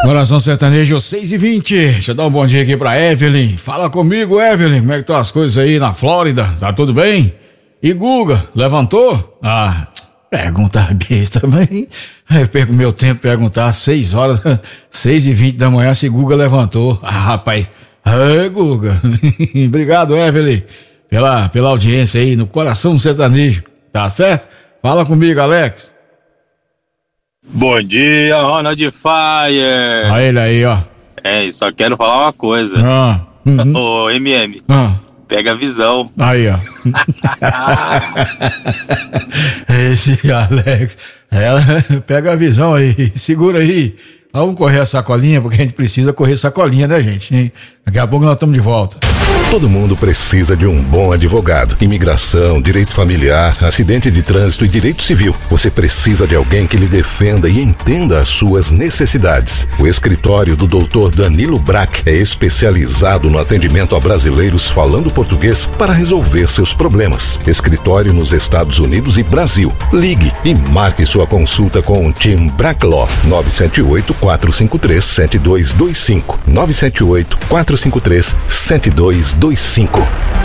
Coração Sertanejo 6h20. Deixa eu dar um bom dia aqui pra Evelyn. Fala comigo, Evelyn. Como é que estão as coisas aí na Flórida? Tá tudo bem? E Guga, levantou? Ah, pergunta besta também. Eu perco meu tempo perguntar às 6h20 da manhã se Guga levantou. Ah, rapaz. Ai, Guga. Obrigado, Evelyn, pela audiência aí no Coração Sertanejo. Tá certo? Fala comigo, Alex. Bom dia, Ronald Fire. Olha ele aí, ó. Só quero falar uma coisa. Ô, MM, pega a visão. Aí, ó. Esse Alex, ela pega a visão aí, segura aí. Vamos correr a sacolinha, porque a gente precisa correr sacolinha, né, gente? Hein? Daqui a pouco nós estamos de volta. Todo mundo precisa de um bom advogado. Imigração, direito familiar, acidente de trânsito e direito civil. Você precisa de alguém que lhe defenda e entenda as suas necessidades. O escritório do Dr. Danilo Brack é especializado no atendimento a brasileiros falando português para resolver seus problemas. Escritório nos Estados Unidos e Brasil. Ligue e marque sua consulta com o Team Brack Law. 978-453-7225. 978-453-7225.